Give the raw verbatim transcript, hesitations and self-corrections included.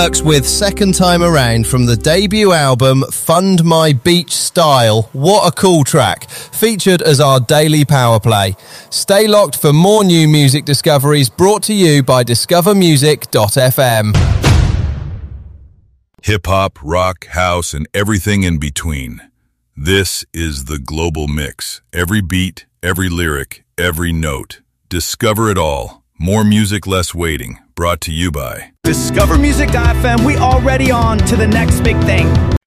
Works with Second Time Around from the debut album Fund My Beach Style. What a cool track. Featured as our daily power play. Stay locked for more new music discoveries brought to you by discover music dot f m. Hip-hop, rock, house, and everything in between. This is the Global Mix. Every beat, every lyric, every note. Discover it all. More music, less waiting. Brought to you by discover music dot f m. We already on to the next big thing.